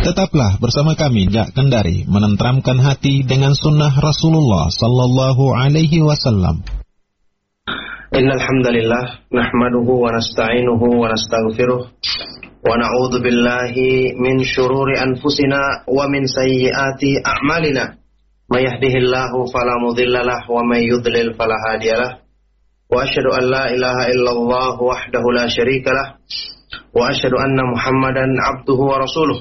Tetaplah bersama kami Jak Kendari menenteramkan hati dengan sunnah Rasulullah sallallahu alaihi wasallam. Innal hamdalillah nahmaduhu wa nasta'inuhu wa nastaghfiruh wa na'udzu billahi min shururi anfusina wa min sayyiati a'malina. May yahdihillahu fala mudhillalah wa may yudlil fala hadiyalah. Wa asyhadu an la ilaha illallah wahdahu la syarikalah wa asyhadu anna Muhammadan abduhu wa rasuluh.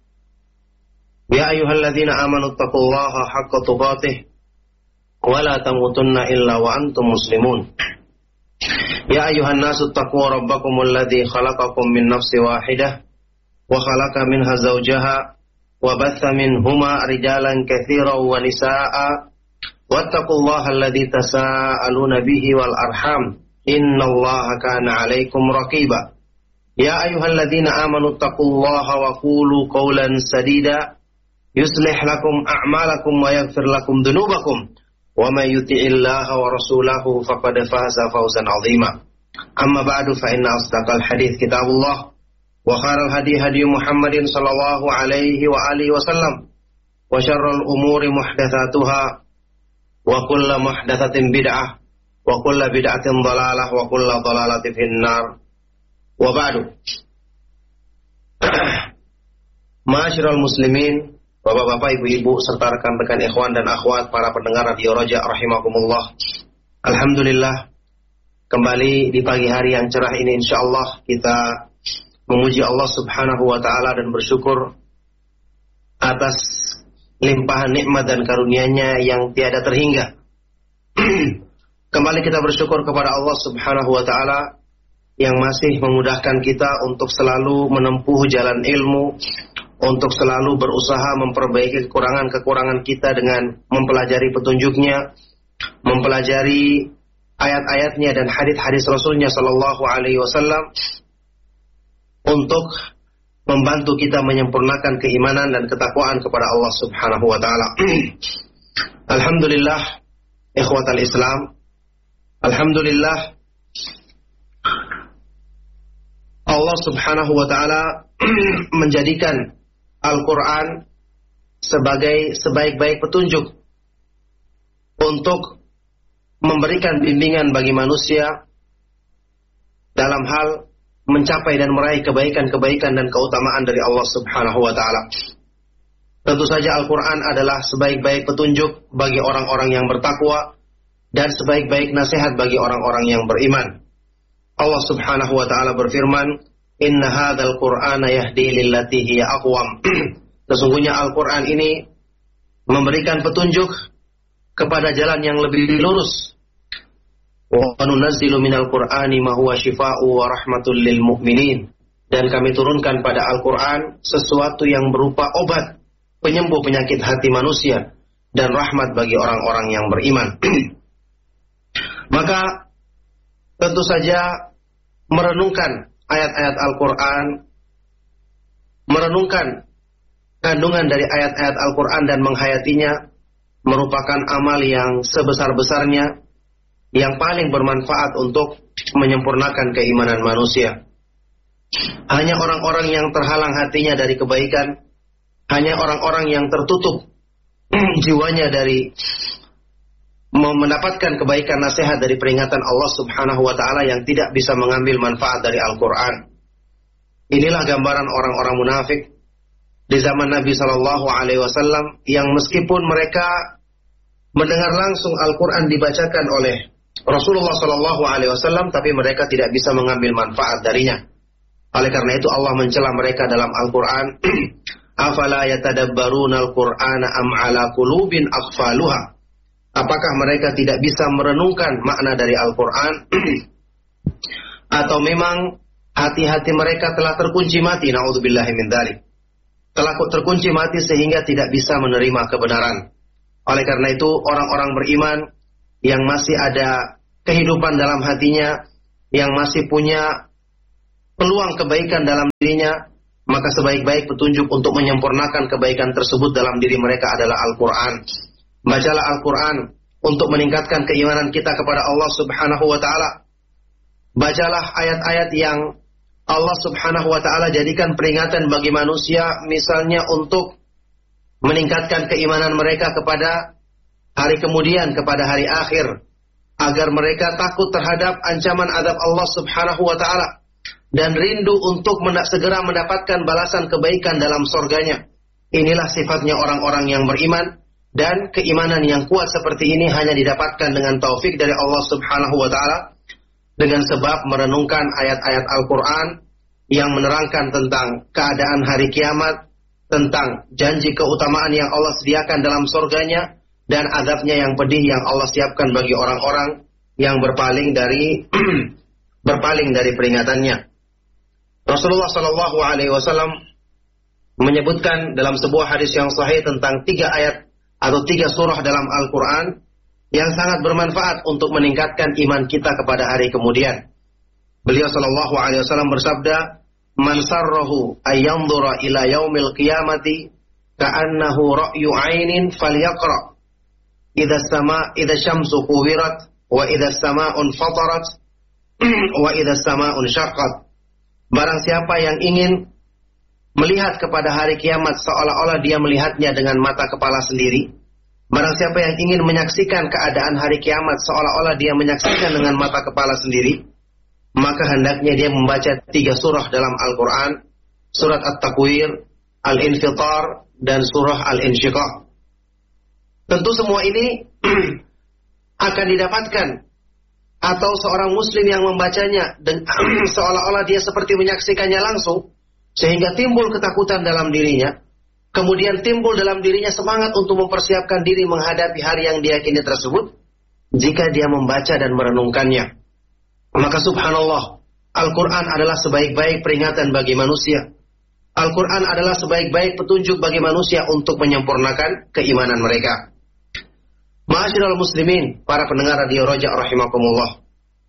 Ya ayyuhalladzina amanu taqullaha haqqa tuqatih wa la tamutunna illa wa antum muslimun. Ya ayyuhan nasu taqu rabbakumul ladzi khalaqakum min nafsin wahidah wa khalaqa minha zawjaha wa batha minhuma rijalan katsiran wa nisaa'a wattaqullaha alladzi tasaaluna bihi wal arham innallaha kana 'alaikum raqiba. Ya ayyuhalladzina amanu taqullaha wa qulu qawlan sadida yuslih lakum a'malakum wa yaghfir lakum dhunubakum wa may yuti'illaha wa rasulahu faqad faza fawzan 'azima. Amma ba'du fa inna asdaqal hadits kitabullah wa khairal hadi hadi Muhammadin sallallahu alaihi wa alihi wasallam wa syarrul umuri muhdatsatuha wa kullu muhdatsatin bid'ah wa kullu bid'atin dhalalah wa kullu dhalalatin finnar. Wa ba'du. Ma'asyiral muslimin, Bapak-bapak, ibu-ibu, serta rekan-rekan ikhwan dan akhwat para pendengar Radio Raja rahimakumullah. Alhamdulillah, kembali di pagi hari yang cerah ini insyaallah kita memuji Allah Subhanahu wa taala dan bersyukur atas limpahan nikmat dan karunia-Nya yang tiada terhingga. Kembali kita bersyukur kepada Allah Subhanahu wa taala yang masih memudahkan kita untuk selalu menempuh jalan ilmu, untuk selalu berusaha memperbaiki kekurangan-kekurangan kita dengan mempelajari petunjuknya, mempelajari ayat-ayatnya dan hadis-hadis Rasulnya sallallahu alaihi wasallam untuk membantu kita menyempurnakan keimanan dan ketakwaan kepada Allah Subhanahu wa taala. Alhamdulillah, ikhwatal Islam. Alhamdulillah, Allah Subhanahu wa taala menjadikan Al-Quran sebagai sebaik-baik petunjuk untuk memberikan bimbingan bagi manusia dalam hal mencapai dan meraih kebaikan-kebaikan dan keutamaan dari Allah Subhanahu wa taala. Tentu saja Al-Quran adalah sebaik-baik petunjuk bagi orang-orang yang bertakwa dan sebaik-baik nasihat bagi orang-orang yang beriman. Allah Subhanahu wa taala berfirman, "Inna hadzal Qur'ana yahdi lillati hiya aqwam." Sesungguhnya Al-Qur'an ini memberikan petunjuk kepada jalan yang lebih lurus. Wa nunazzilu minal Qur'ani ma huwa syifaa'u wa rahmatul lil mu'minin. Dan kami turunkan pada Al-Qur'an sesuatu yang berupa obat penyembuh penyakit hati manusia dan rahmat bagi orang-orang yang beriman. Maka tentu saja merenungkan ayat-ayat Al-Quran, merenungkan kandungan dari ayat-ayat Al-Quran dan menghayatinya merupakan amal yang sebesar-besarnya, yang paling bermanfaat untuk menyempurnakan keimanan manusia. Hanya orang-orang yang terhalang hatinya dari kebaikan, hanya orang-orang yang tertutup jiwanya dari mendapatkan kebaikan nasihat dari peringatan Allah Subhanahu wa taala yang tidak bisa mengambil manfaat dari Al-Qur'an. Inilah gambaran orang-orang munafik di zaman Nabi sallallahu alaihi wasallam yang meskipun mereka mendengar langsung Al-Qur'an dibacakan oleh Rasulullah sallallahu alaihi wasallam tapi mereka tidak bisa mengambil manfaat darinya. Oleh karena itu Allah mencela mereka dalam Al-Qur'an, "Afala yatadabbaruna al-Qur'ana am 'ala qulubin aqfaluha?" Apakah mereka tidak bisa merenungkan makna dari Al-Quran? Atau memang hati-hati mereka telah terkunci mati, na'udzubillahi min dzalik. Telah terkunci mati sehingga tidak bisa menerima kebenaran. Oleh karena itu, orang-orang beriman yang masih ada kehidupan dalam hatinya, yang masih punya peluang kebaikan dalam dirinya, maka sebaik-baik petunjuk untuk menyempurnakan kebaikan tersebut dalam diri mereka adalah Al-Quran. Bacalah Al-Quran untuk meningkatkan keimanan kita kepada Allah Subhanahu wa ta'ala. Bacalah ayat-ayat yang Allah Subhanahu wa ta'ala jadikan peringatan bagi manusia, misalnya untuk meningkatkan keimanan mereka kepada hari kemudian, kepada hari akhir, agar mereka takut terhadap ancaman azab Allah Subhanahu wa ta'ala dan rindu untuk segera mendapatkan balasan kebaikan dalam surganya. Inilah sifatnya orang-orang yang beriman, dan keimanan yang kuat seperti ini hanya didapatkan dengan taufik dari Allah Subhanahu wa ta'ala, dengan sebab merenungkan ayat-ayat Al-Quran yang menerangkan tentang keadaan hari kiamat, tentang janji keutamaan yang Allah sediakan dalam surganya, dan azabnya yang pedih yang Allah siapkan bagi orang-orang yang berpaling dari peringatannya. Rasulullah Shallallahu Alaihi Wasallam menyebutkan dalam sebuah hadis yang sahih tentang 3 ayat atau 3 surah dalam Al-Quran yang sangat bermanfaat untuk meningkatkan iman kita kepada hari kemudian. Beliau Shallallahu Alaihi Wasallam bersabda, "Man sarrahu ayyandura ila yaumil qiyamati ka'annahu ra'yu 'ainin falyaqra idza syamsu kuwirat wa idza samaa'un fatarat wa idza samaa'un syaqqat." Barang siapa yang ingin melihat kepada hari kiamat seolah-olah dia melihatnya dengan mata kepala sendiri, barang siapa yang ingin menyaksikan keadaan hari kiamat seolah-olah dia menyaksikan dengan mata kepala sendiri, maka hendaknya dia membaca 3 surah dalam Al-Quran, surat At-Takwir, Al-Infitar, dan surah Al-Insyiqaq. Tentu semua ini akan didapatkan, atau seorang muslim yang membacanya dan seolah-olah dia seperti menyaksikannya langsung, sehingga timbul ketakutan dalam dirinya, kemudian timbul dalam dirinya semangat untuk mempersiapkan diri menghadapi hari yang diyakini tersebut, jika dia membaca dan merenungkannya. Maka subhanallah, Al-Quran adalah sebaik-baik peringatan bagi manusia. Al-Quran adalah sebaik-baik petunjuk bagi manusia untuk menyempurnakan keimanan mereka. Ma'asyiral muslimin, para pendengar radio Raja rahimakumullah.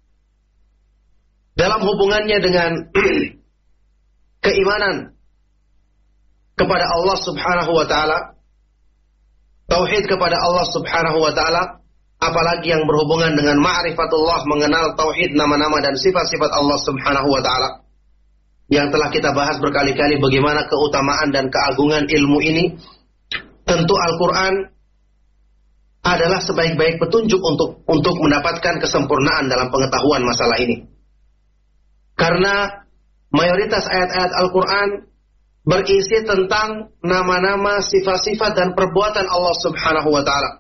Dalam hubungannya dengan keimanan kepada Allah Subhanahu wa ta'ala, tauhid kepada Allah Subhanahu wa ta'ala, apalagi yang berhubungan dengan ma'rifatullah, mengenal tauhid nama-nama dan sifat-sifat Allah Subhanahu wa ta'ala, yang telah kita bahas berkali-kali bagaimana keutamaan dan keagungan ilmu ini. Tentu Al-Quran adalah sebaik-baik petunjuk untuk mendapatkan kesempurnaan dalam pengetahuan masalah ini. Karena mayoritas ayat-ayat Al-Quran berisi tentang nama-nama, sifat-sifat, dan perbuatan Allah Subhanahu wa ta'ala.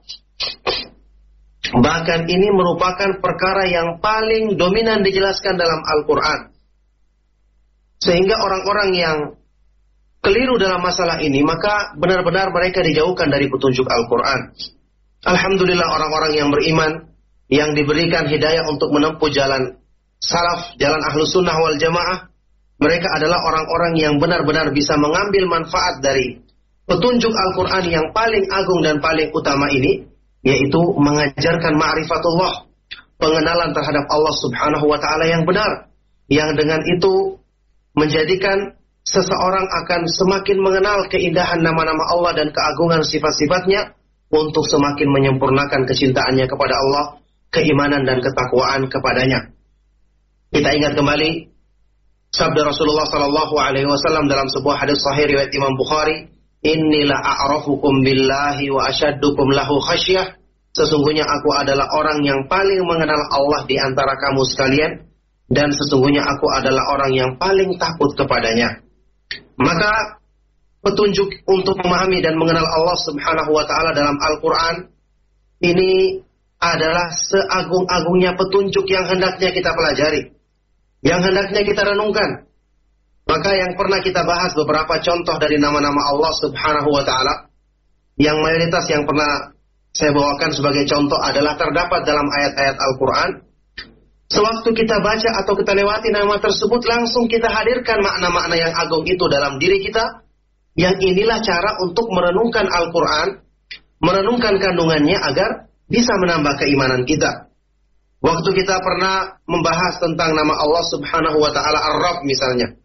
Bahkan ini merupakan perkara yang paling dominan dijelaskan dalam Al-Quran. Sehingga orang-orang yang keliru dalam masalah ini, maka benar-benar mereka dijauhkan dari petunjuk Al-Quran. Alhamdulillah, orang-orang yang beriman, yang diberikan hidayah untuk menempuh jalan salaf, jalan ahlus sunnah wal jamaah, mereka adalah orang-orang yang benar-benar bisa mengambil manfaat dari petunjuk Al-Quran yang paling agung dan paling utama ini, yaitu mengajarkan ma'rifatullah, pengenalan terhadap Allah Subhanahu wa ta'ala yang benar, yang dengan itu menjadikan seseorang akan semakin mengenal keindahan nama-nama Allah dan keagungan sifat-sifatnya, untuk semakin menyempurnakan kecintaannya kepada Allah, keimanan dan ketakwaan kepadanya. Kita ingat kembali sabda Rasulullah Sallallahu Alaihi Wasallam dalam sebuah hadis sahih riwayat Imam Bukhari, "Inni la a'rafukum billahi wa asyaddukum lahu khasyah." Sesungguhnya aku adalah orang yang paling mengenal Allah di antara kamu sekalian, dan sesungguhnya aku adalah orang yang paling takut kepadanya. Maka petunjuk untuk memahami dan mengenal Allah Subhanahu wa ta'ala dalam Al-Quran ini adalah seagung-agungnya petunjuk yang hendaknya kita pelajari, yang hendaknya kita renungkan. Maka yang pernah kita bahas beberapa contoh dari nama-nama Allah Subhanahu wa ta'ala, yang mayoritas yang pernah saya bawakan sebagai contoh adalah terdapat dalam ayat-ayat Al-Quran. Sewaktu kita baca atau kita lewati nama tersebut, langsung kita hadirkan makna-makna yang agung itu dalam diri kita. Yang inilah cara untuk merenungkan Al-Quran, merenungkan kandungannya agar bisa menambah keimanan kita. Waktu kita pernah membahas tentang nama Allah Subhanahu wa ta'ala Ar-Rabb misalnya.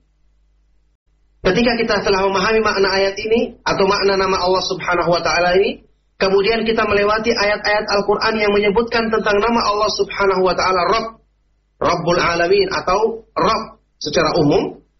Ketika kita telah memahami makna ayat ini atau makna nama Allah Subhanahu wa ta'ala ini, kemudian kita melewati ayat-ayat Al-Quran yang menyebutkan tentang nama Allah Subhanahu wa ta'ala Rabb, Rabbul Alamin atau Rabb secara umum,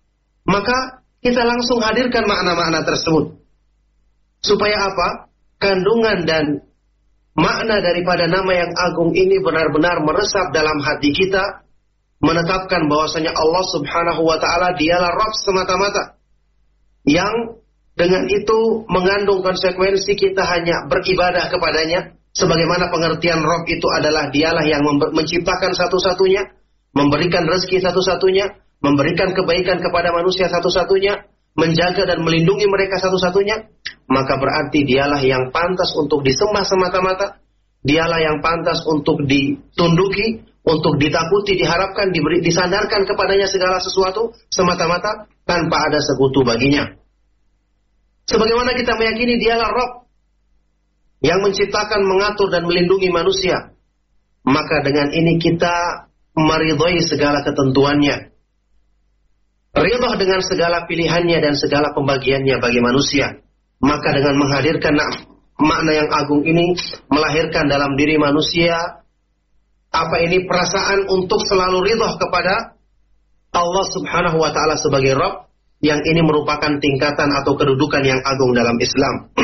maka kita langsung hadirkan makna-makna tersebut. Supaya apa? Kandungan dan makna daripada nama yang agung ini benar-benar meresap dalam hati kita, menetapkan bahwasanya Allah Subhanahu wa Ta'ala dialah Rabb semata-mata, yang dengan itu mengandung konsekuensi kita hanya beribadah kepadanya, sebagaimana pengertian Rabb itu adalah dialah yang menciptakan satu-satunya, memberikan rezeki satu-satunya, memberikan kebaikan kepada manusia satu-satunya, menjaga dan melindungi mereka satu-satunya, maka berarti dialah yang pantas untuk disembah semata-mata, dialah yang pantas untuk ditunduki, untuk ditakuti, diharapkan, disandarkan kepadanya segala sesuatu semata-mata tanpa ada sekutu baginya. Sebagaimana kita meyakini dialah Rabb yang menciptakan, mengatur dan melindungi manusia, maka dengan ini kita meridhai segala ketentuannya, ridha dengan segala pilihannya dan segala pembagiannya bagi manusia. Maka dengan menghadirkan makna yang agung ini, melahirkan dalam diri manusia perasaan untuk selalu ridha kepada Allah Subhanahu wa Ta'ala sebagai Rabb, yang ini merupakan tingkatan atau kedudukan yang agung dalam Islam.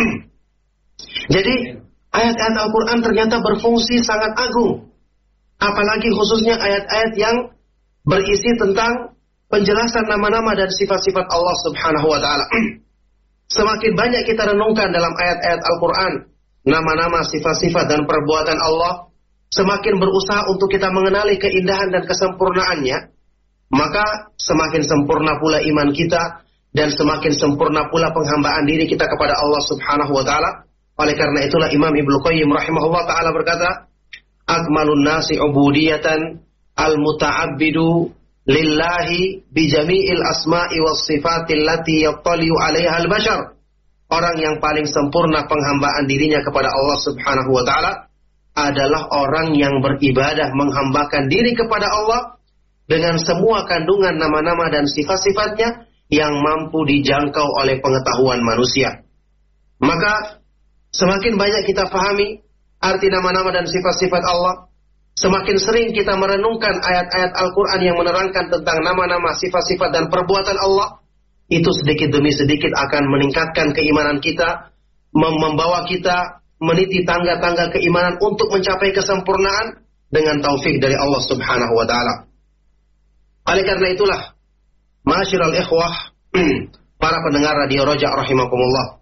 Jadi ayat-ayat Al-Quran ternyata berfungsi sangat agung, apalagi khususnya ayat-ayat yang berisi tentang penjelasan nama-nama dan sifat-sifat Allah Subhanahu wa Ta'ala. Semakin banyak kita renungkan dalam ayat-ayat Al-Quran nama-nama, sifat-sifat dan perbuatan Allah, semakin berusaha untuk kita mengenali keindahan dan kesempurnaannya, maka semakin sempurna pula iman kita dan semakin sempurna pula penghambaan diri kita kepada Allah Subhanahu wa Ta'ala. Oleh karena itulah Imam Ibnu Qayyim rahimahullah ta'ala berkata, akmalun nasi ubudiyatan al-muta'abbidu lillahi bijami'il asma'i was sifatil lati yattali'u 'alaiha al-bashar. Orang yang paling sempurna penghambaan dirinya kepada Allah Subhanahu wa Ta'ala adalah orang yang beribadah menghambakan diri kepada Allah dengan semua kandungan nama-nama dan sifat-sifatnya yang mampu dijangkau oleh pengetahuan manusia. Maka semakin banyak kita fahami arti nama-nama dan sifat-sifat Allah, semakin sering kita merenungkan ayat-ayat Al-Quran yang menerangkan tentang nama-nama, sifat-sifat dan perbuatan Allah, itu sedikit demi sedikit akan meningkatkan keimanan kita, membawa kita meniti tangga-tangga keimanan untuk mencapai kesempurnaan dengan taufik dari Allah Subhanahu wa Ta'ala. Oleh karena itulah, ma'asyiral ikhwah, para pendengar Radio Roja rahimakumullah,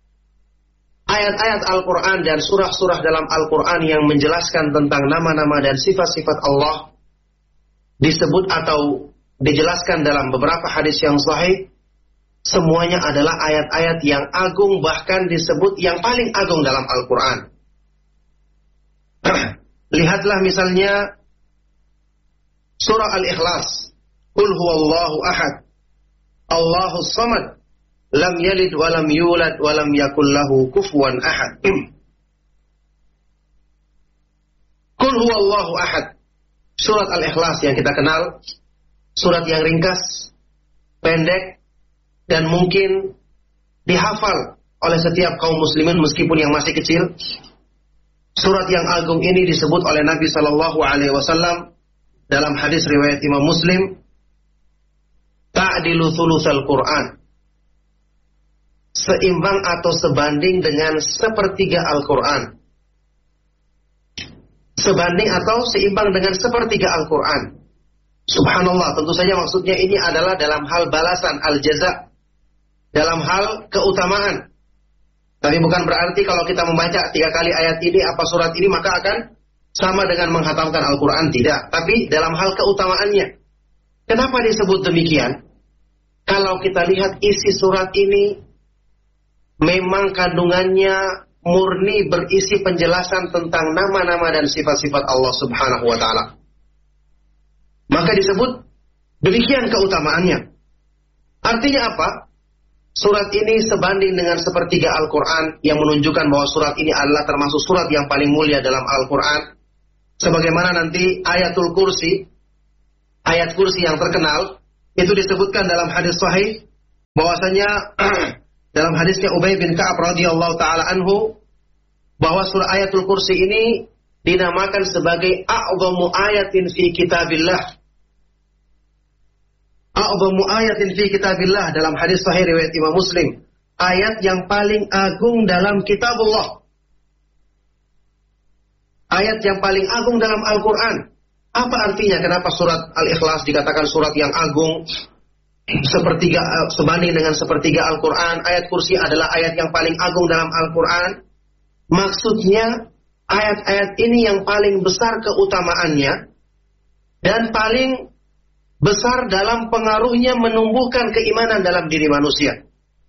ayat-ayat Al-Quran dan surah-surah dalam Al-Quran yang menjelaskan tentang nama-nama dan sifat-sifat Allah disebut atau dijelaskan dalam beberapa hadis yang sahih, semuanya adalah ayat-ayat yang agung, bahkan disebut yang paling agung dalam Al-Quran. Lihatlah misalnya surah Al-Ikhlas, Qul huwallahu ahad, Allahus samad, lam yalid wa lam yulad wa lam yakul lahu kufuwan ahad. Qul huwallahu ahad, surat Al-Ikhlas yang kita kenal, surat yang ringkas, pendek, dan mungkin dihafal oleh setiap kaum muslimin meskipun yang masih kecil. Surat yang agung ini disebut oleh Nabi Sallallahu Alaihi Wasallam dalam hadis riwayat Imam Muslim, ta'dilu thulutsal Quran, seimbang atau sebanding dengan sepertiga Al-Quran. Sebanding atau seimbang dengan sepertiga Al-Quran. Subhanallah, tentu saja maksudnya ini adalah dalam hal balasan, al-jaza, dalam hal keutamaan. Tapi bukan berarti kalau kita membaca 3 kali ayat ini, apa surat ini, maka akan sama dengan menghatamkan Al-Quran. Tidak. Tapi dalam hal keutamaannya. Kenapa disebut demikian? Kalau kita lihat isi surat ini, memang kandungannya murni berisi penjelasan tentang nama-nama dan sifat-sifat Allah Subhanahu wa Ta'ala. Maka disebut demikian keutamaannya. Artinya apa? Surat ini sebanding dengan sepertiga Al-Quran, yang menunjukkan bahwa surat ini adalah termasuk surat yang paling mulia dalam Al-Quran. Sebagaimana nanti ayatul kursi, ayat kursi yang terkenal, itu disebutkan dalam hadis sahih, bahwasanya dalam hadisnya Ubay bin Ka'ab radhiyallahu ta'ala anhu, bahwa surah ayatul kursi ini dinamakan sebagai a'zamu ayatin fi kitabillah. a'zamu ayatin fi kitabillah, dalam hadis sahih riwayat Imam Muslim, ayat yang paling agung dalam kitabullah. Ayat yang paling agung dalam Al-Quran. Apa artinya? Kenapa surat Al-Ikhlas dikatakan surat yang agung, sebanding dengan sepertiga Al-Quran? Ayat Kursi adalah ayat yang paling agung dalam Al-Quran. Maksudnya ayat-ayat ini yang paling besar keutamaannya dan paling besar dalam pengaruhnya menumbuhkan keimanan dalam diri manusia.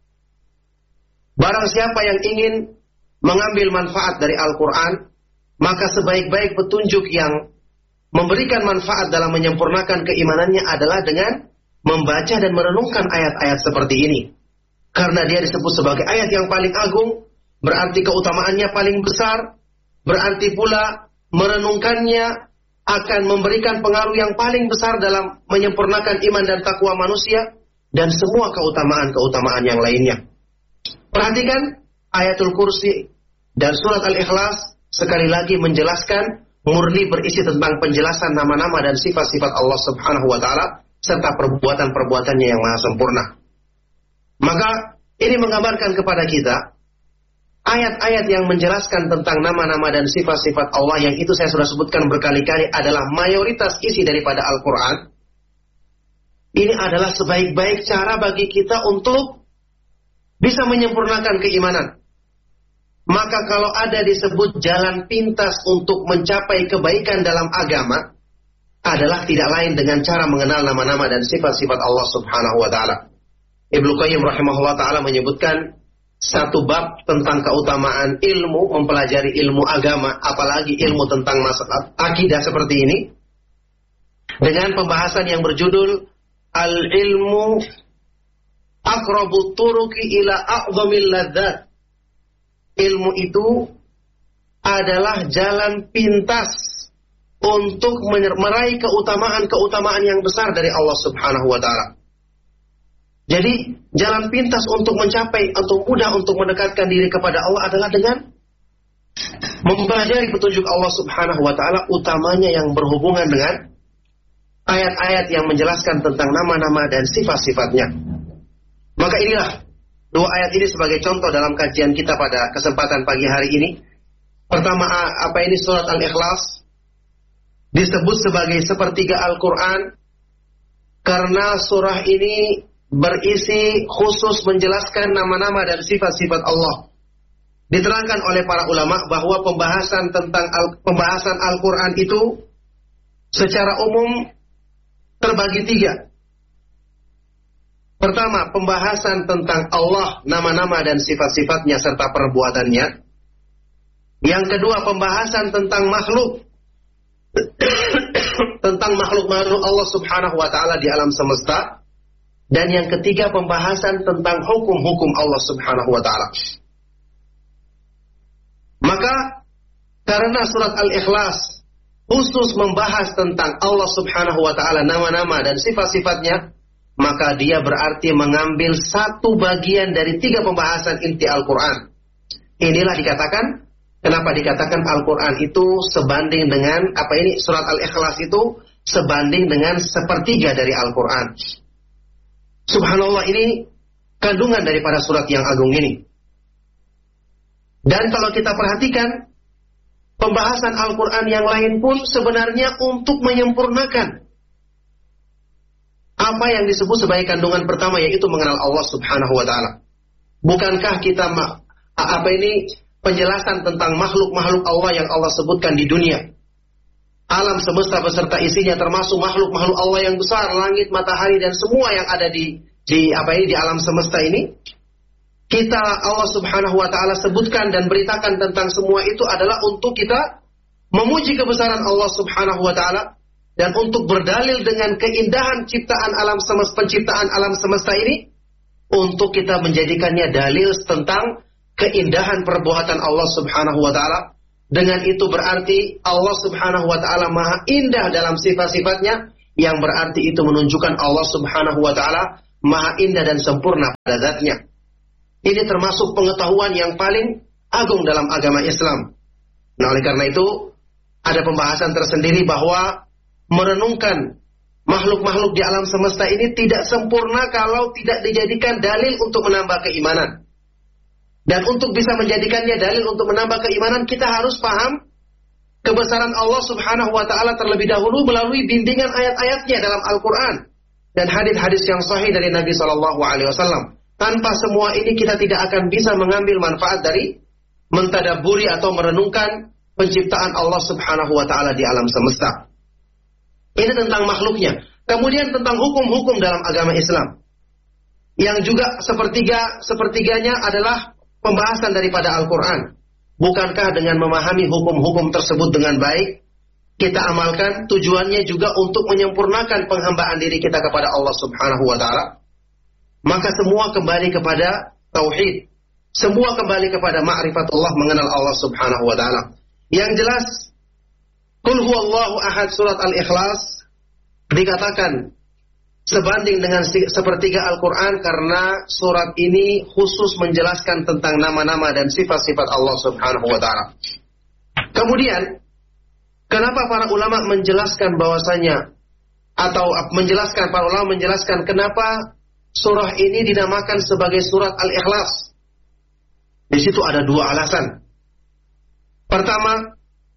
Barang siapa yang ingin mengambil manfaat dari Al-Quran, maka sebaik-baik petunjuk yang memberikan manfaat dalam menyempurnakan keimanannya adalah dengan membaca dan merenungkan ayat-ayat seperti ini. Karena dia disebut sebagai ayat yang paling agung, berarti keutamaannya paling besar, berarti pula merenungkannya akan memberikan pengaruh yang paling besar dalam menyempurnakan iman dan takwa manusia dan semua keutamaan-keutamaan yang lainnya. Perhatikan ayatul Kursi dan surat Al-Ikhlas sekali lagi menjelaskan, murni berisi tentang penjelasan nama-nama dan sifat-sifat Allah Subhanahu wa Ta'ala serta perbuatan-perbuatannya yang maha sempurna. Maka ini menggambarkan kepada kita ayat-ayat yang menjelaskan tentang nama-nama dan sifat-sifat Allah yang itu saya sudah sebutkan berkali-kali adalah mayoritas isi daripada Al-Quran. Ini adalah sebaik-baik cara bagi kita untuk bisa menyempurnakan keimanan. Maka kalau ada disebut jalan pintas untuk mencapai kebaikan dalam agama, adalah tidak lain dengan cara mengenal nama-nama dan sifat-sifat Allah Subhanahu wa Ta'ala. Ibnu Qayyim rahimahullah ta'ala menyebutkan satu bab tentang keutamaan ilmu, mempelajari ilmu agama, apalagi ilmu tentang masalah akidah seperti ini, dengan pembahasan yang berjudul Al-ilmu aqrabut turuqi ila a'zamil ladzat. Ilmu itu adalah jalan pintas untuk meraih keutamaan-keutamaan yang besar dari Allah Subhanahu wa Ta'ala. Jadi, jalan pintas untuk mencapai atau mudah untuk mendekatkan diri kepada Allah adalah dengan mempelajari petunjuk Allah Subhanahu wa Ta'ala, utamanya yang berhubungan dengan ayat-ayat yang menjelaskan tentang nama-nama dan sifat-sifatnya. Maka inilah dua ayat ini sebagai contoh dalam kajian kita pada kesempatan pagi hari ini. Pertama, surat Al-Ikhlas disebut sebagai sepertiga Al-Quran karena surah ini berisi khusus menjelaskan nama-nama dan sifat-sifat Allah. Diterangkan oleh para ulama bahwa pembahasan Al-Quran itu secara umum terbagi tiga. Pertama, pembahasan tentang Allah, nama-nama dan sifat-sifatnya serta perbuatannya. Yang kedua, pembahasan tentang makhluk. Tentang makhluk-makhluk Allah Subhanahu wa Ta'ala di alam semesta. Dan yang ketiga, pembahasan tentang hukum-hukum Allah Subhanahu wa Ta'ala. Maka, karena surat Al-Ikhlas khusus membahas tentang Allah Subhanahu wa Ta'ala, nama-nama dan sifat-sifatnya, maka dia berarti mengambil satu bagian dari tiga pembahasan inti Al-Quran. Inilah dikatakan, kenapa dikatakan Al-Quran itu sebanding dengan, surat Al-Ikhlas itu sebanding dengan sepertiga dari Al-Quran. Subhanallah, ini kandungan daripada surat yang agung ini. Dan kalau kita perhatikan, pembahasan Al-Quran yang lain pun sebenarnya untuk menyempurnakan apa yang disebut sebagai kandungan pertama, yaitu mengenal Allah Subhanahu wa Ta'ala. Bukankah kita penjelasan tentang makhluk-makhluk Allah yang Allah sebutkan di dunia, alam semesta beserta isinya, termasuk makhluk-makhluk Allah yang besar, langit, matahari dan semua yang ada di alam semesta ini, kita Allah Subhanahu wa Ta'ala sebutkan dan beritakan tentang semua itu adalah untuk kita memuji kebesaran Allah Subhanahu wa Ta'ala dan untuk berdalil dengan keindahan penciptaan alam semesta ini, untuk kita menjadikannya dalil tentang keindahan perbuatan Allah Subhanahu wa Ta'ala. Dengan itu berarti Allah Subhanahu wa Ta'ala maha indah dalam sifat-sifatnya, yang berarti itu menunjukkan Allah Subhanahu wa Ta'ala maha indah dan sempurna pada zatnya. Ini termasuk pengetahuan yang paling agung dalam agama Islam. Nah, oleh karena itu ada pembahasan tersendiri bahwa merenungkan makhluk-makhluk di alam semesta ini tidak sempurna kalau tidak dijadikan dalil untuk menambah keimanan. Dan untuk bisa menjadikannya dalil untuk menambah keimanan, kita harus paham kebesaran Allah Subhanahu wa Ta'ala terlebih dahulu melalui bimbingan ayat-ayatnya dalam Al-Quran dan hadis-hadis yang sahih dari Nabi SAW. Tanpa semua ini kita tidak akan bisa mengambil manfaat dari mentadabburi atau merenungkan penciptaan Allah Subhanahu wa Ta'ala di alam semesta. Ini tentang makhluknya. Kemudian tentang hukum-hukum dalam agama Islam, yang juga sepertiganya adalah pembahasan daripada Al-Quran. Bukankah dengan memahami hukum-hukum tersebut dengan baik, kita amalkan, tujuannya juga untuk menyempurnakan penghambaan diri kita kepada Allah Subhanahu wa Ta'ala? Maka semua kembali kepada tauhid. Semua kembali kepada ma'rifatullah, mengenal Allah Subhanahu wa Ta'ala. Yang jelas, Qul huwallahu ahad surat Al-Ikhlas dikatakan sebanding dengan sepertiga Al-Quran karena surat ini khusus menjelaskan tentang nama-nama dan sifat-sifat Allah Subhanahu wa Ta'ala. Kemudian, kenapa para ulama menjelaskan bahwasanya, atau para ulama menjelaskan kenapa surah ini dinamakan sebagai surat Al-Ikhlas? Di situ ada dua alasan. Pertama,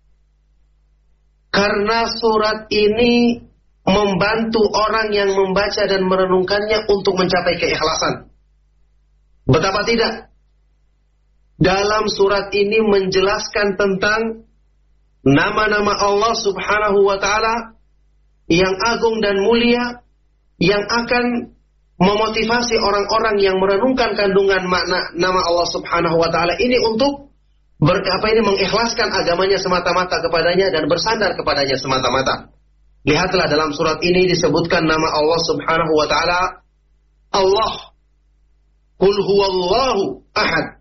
karena surat ini membantu orang yang membaca dan merenungkannya untuk mencapai keikhlasan. Betapa tidak? Dalam surat ini menjelaskan tentang nama-nama Allah Subhanahu wa Ta'ala yang agung dan mulia, yang akan memotivasi orang-orang yang merenungkan kandungan makna nama Allah Subhanahu wa Ta'ala ini untuk mengikhlaskan agamanya semata-mata kepadanya dan bersandar kepadanya semata-mata. Lihatlah dalam surat ini disebutkan nama Allah Subhanahu wa Ta'ala, Allah. Qul huwallahu ahad.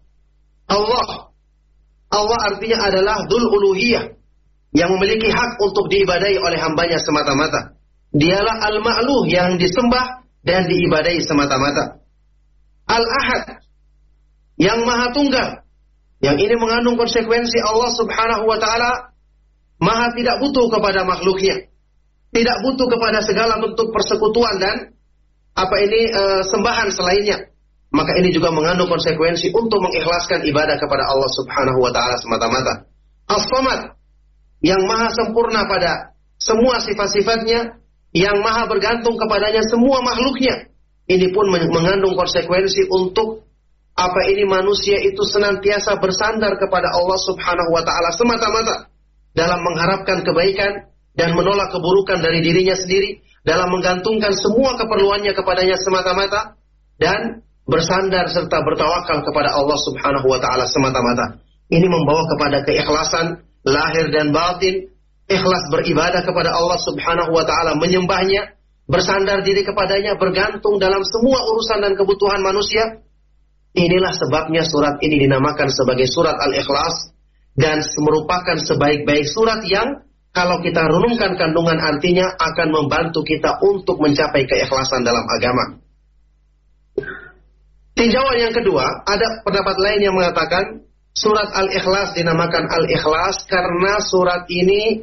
Allah artinya adalah Dzul Uluhiyah, yang memiliki hak untuk diibadahi oleh hambanya semata-mata. Dialah Al-Ma'luh, yang disembah dan diibadahi semata-mata. Al-Ahad, yang Maha Tunggal. Yang ini mengandung konsekuensi Allah Subhanahu wa Ta'ala Maha tidak butuh kepada makhluknya, tidak butuh kepada segala bentuk persekutuan dan sembahan selainnya. Maka ini juga mengandung konsekuensi untuk mengikhlaskan ibadah kepada Allah Subhanahu wa Ta'ala semata-mata. As-Samad, yang maha sempurna pada semua sifat-sifatnya, yang maha bergantung kepadanya semua makhluknya. Ini pun mengandung konsekuensi untuk manusia itu senantiasa bersandar kepada Allah Subhanahu wa Ta'ala semata-mata dalam mengharapkan kebaikan dan menolak keburukan dari dirinya sendiri, dalam menggantungkan semua keperluannya kepadanya semata-mata, dan bersandar serta bertawakal kepada Allah Subhanahu wa Ta'ala semata-mata. Ini membawa kepada keikhlasan lahir dan batin, ikhlas beribadah kepada Allah Subhanahu wa Ta'ala, menyembahnya, bersandar diri kepadanya, bergantung dalam semua urusan dan kebutuhan manusia. Inilah sebabnya surat ini dinamakan sebagai surat Al-Ikhlas, dan merupakan sebaik-baik surat yang kalau kita renungkan kandungan artinya akan membantu kita untuk mencapai keikhlasan dalam agama. Tinjauan yang kedua, ada pendapat lain yang mengatakan surat Al-Ikhlas dinamakan Al-Ikhlas karena surat ini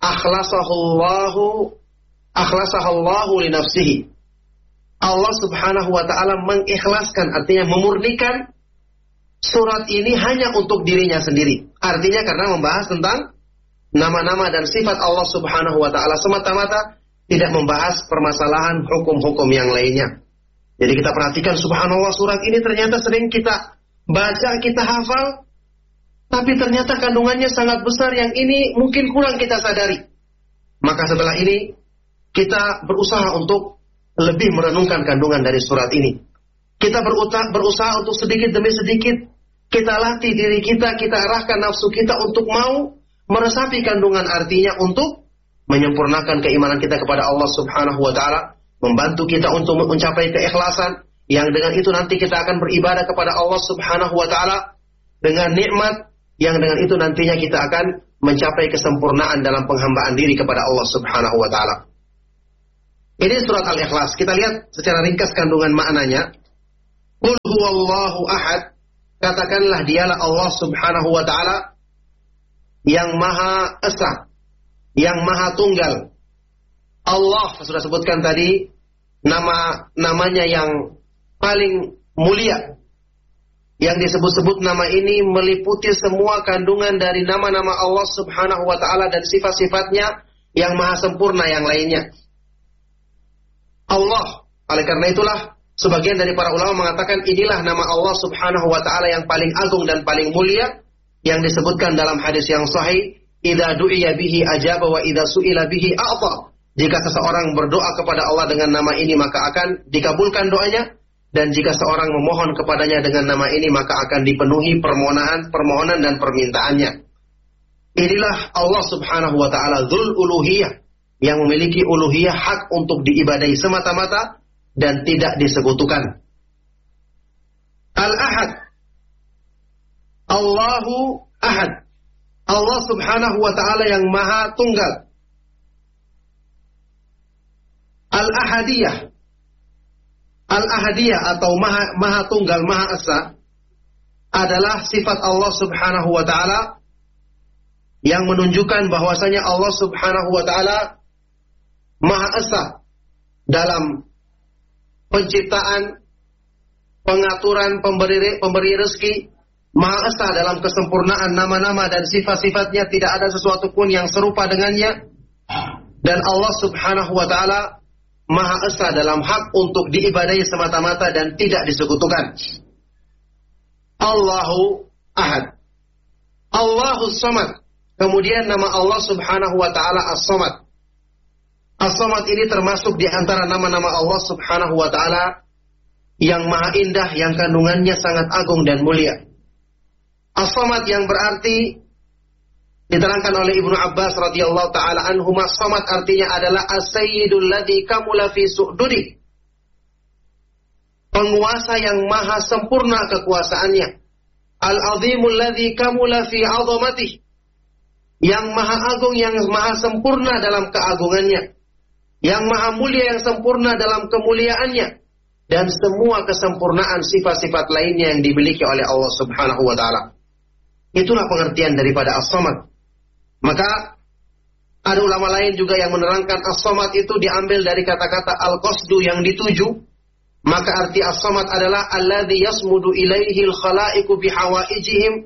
akhlasahallahu li nafsihi. Allah Subhanahu wa Ta'ala mengikhlaskan, artinya memurnikan surat ini hanya untuk dirinya sendiri. Artinya karena membahas tentang nama-nama dan sifat Allah Subhanahu wa Ta'ala semata-mata, tidak membahas permasalahan hukum-hukum yang lainnya. Jadi kita perhatikan, subhanallah, surat ini ternyata sering kita baca, kita hafal, tapi ternyata kandungannya sangat besar yang ini mungkin kurang kita sadari. Maka setelah ini kita berusaha untuk lebih merenungkan kandungan dari surat ini. Kita berusaha untuk sedikit demi sedikit kita latih diri kita, kita arahkan nafsu kita untuk mau meresapi kandungan artinya untuk menyempurnakan keimanan kita kepada Allah Subhanahu wa Ta'ala, membantu kita untuk mencapai keikhlasan, yang dengan itu nanti kita akan beribadah kepada Allah Subhanahu wa Ta'ala dengan nikmat, yang dengan itu nantinya kita akan mencapai kesempurnaan dalam penghambaan diri kepada Allah Subhanahu wa Ta'ala. Ini surat Al-Ikhlas. Kita lihat secara ringkas kandungan maknanya. Qul huwallahu ahad. Katakanlah dialah Allah Subhanahu wa Ta'ala yang Maha Esa, yang Maha Tunggal, Allah sudah sebutkan tadi, namanya yang paling mulia. Yang disebut-sebut nama ini meliputi semua kandungan dari nama-nama Allah Subhanahu wa ta'ala dan sifat-sifatnya yang maha sempurna yang lainnya. Allah, oleh karena itulah sebagian dari para ulama mengatakan inilah nama Allah Subhanahu wa ta'ala yang paling agung dan paling mulia, yang disebutkan dalam hadis yang sahih, idza du'iya bihi ajaba wa idza su'ila bihi a'ta. Jika seseorang berdoa kepada Allah dengan nama ini maka akan dikabulkan doanya, dan jika seorang memohon kepadanya dengan nama ini maka akan dipenuhi permohonan dan permintaannya. Inilah Allah Subhanahu wa ta'ala Dzul Uluhiyah, yang memiliki uluhiyah hak untuk diibadahi semata-mata dan tidak disekutukan. Al-Ahad, Allahu Ahad, Allah Subhanahu wa ta'ala yang maha tunggal. Al-Ahadiyah, Al-Ahadiyah atau maha tunggal, maha esa adalah sifat Allah Subhanahu wa ta'ala yang menunjukkan bahwasanya Allah Subhanahu wa ta'ala maha esa dalam penciptaan, pengaturan, pemberi rezeki, maha esa dalam kesempurnaan nama-nama dan sifat-sifatnya, tidak ada sesuatu pun yang serupa dengannya. Dan Allah Subhanahu wa ta'ala maha esa dalam hak untuk diibadahi semata-mata dan tidak disekutukan. Allahu Ahad, Allahu Samad. Kemudian nama Allah Subhanahu wa ta'ala As-Samad. As-Samad ini termasuk di antara nama-nama Allah Subhanahu wa ta'ala yang maha indah, yang kandungannya sangat agung dan mulia. As-Samad yang berarti diterangkan oleh Ibnu Abbas radhiyallahu taala anhuma, Samad artinya adalah as-sayyidul ladzi kamula fi su'dudi. Penguasa yang maha sempurna kekuasaannya. Al-azimul ladzi kamula fi 'azamatihi. Yang maha agung, yang maha sempurna dalam keagungannya. Yang maha mulia, yang sempurna dalam kemuliaannya. Dan semua kesempurnaan sifat-sifat lainnya yang dimiliki oleh Allah Subhanahu wa taala. Itulah pengertian daripada As-Samad. Maka ada ulama lain juga yang menerangkan As-Samad itu diambil dari kata-kata al-qasdu, yang dituju. Maka arti As-Samad adalah alladzi yasmudu ilaihil khalaiqu bihawaijihim,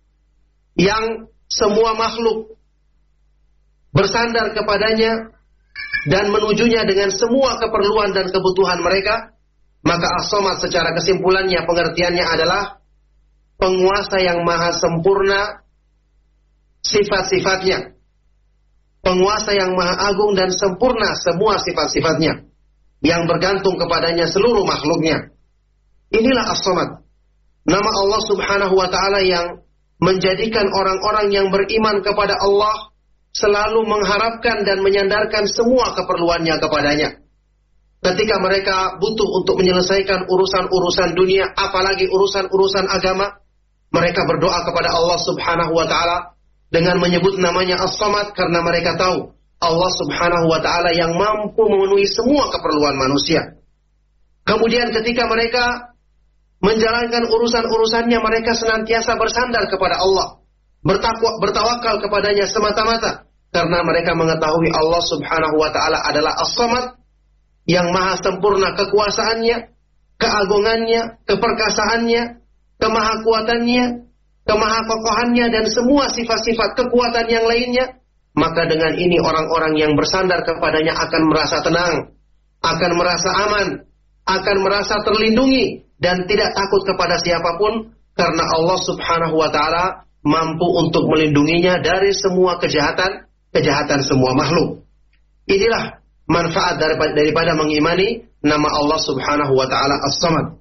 yang semua makhluk bersandar kepadanya dan menujunya dengan semua keperluan dan kebutuhan mereka. Maka As-Samad secara kesimpulannya pengertiannya adalah penguasa yang maha sempurna sifat-sifatnya, penguasa yang maha agung dan sempurna semua sifat-sifatnya, yang bergantung kepadanya seluruh makhluknya. Inilah As-Samad, nama Allah Subhanahu wa ta'ala yang menjadikan orang-orang yang beriman kepada Allah selalu mengharapkan dan menyandarkan semua keperluannya kepadanya. Ketika mereka butuh untuk menyelesaikan urusan-urusan dunia, apalagi urusan-urusan agama, mereka berdoa kepada Allah Subhanahu wa ta'ala dengan menyebut namanya As-Samad, karena mereka tahu Allah Subhanahu wa ta'ala yang mampu memenuhi semua keperluan manusia. Kemudian ketika mereka menjalankan urusan-urusannya, mereka senantiasa bersandar kepada Allah, bertawakal kepadanya semata-mata, karena mereka mengetahui Allah Subhanahu wa ta'ala adalah As-Samad, yang maha sempurna kekuasaannya, keagungannya, keperkasaannya, kemahakuatannya, kemahakokohannya, dan semua sifat-sifat kekuatan yang lainnya. Maka dengan ini orang-orang yang bersandar kepadanya akan merasa tenang, akan merasa aman, akan merasa terlindungi, dan tidak takut kepada siapapun, karena Allah Subhanahu wa ta'ala mampu untuk melindunginya dari semua kejahatan semua makhluk. Inilah manfaat daripada mengimani nama Allah Subhanahu wa ta'ala As-Samad.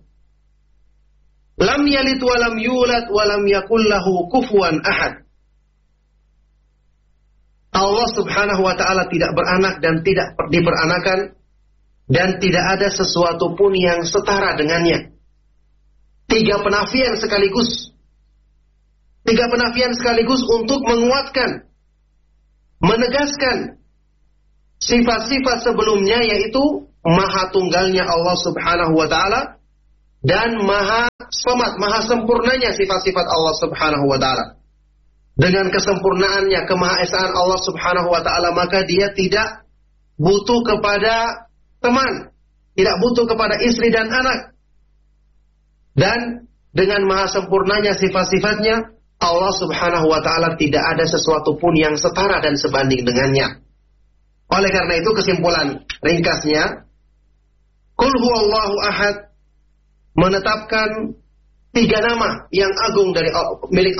Lam yalid wa lam yulad wa lam yakul lahu kufuwan ahad. Allah Subhanahu wa ta'ala tidak beranak dan tidak diperanakan, dan tidak ada sesuatu pun yang setara dengannya. Tiga penafian sekaligus untuk menguatkan, menegaskan sifat-sifat sebelumnya, yaitu maha tunggalnya Allah Subhanahu wa ta'ala dan maha samad, maha sempurnanya sifat-sifat Allah Subhanahu wa ta'ala. Dengan kesempurnaannya, kemahaesaan Allah Subhanahu wa ta'ala, maka dia tidak butuh kepada teman, tidak butuh kepada istri dan anak. Dan dengan maha sempurnanya sifat-sifatnya, Allah subhanahu wa ta'ala tidak ada sesuatu pun yang setara dan sebanding dengannya. Oleh karena itu kesimpulan ringkasnya, Qul huwallahu ahad menetapkan 3 nama yang agung dari milik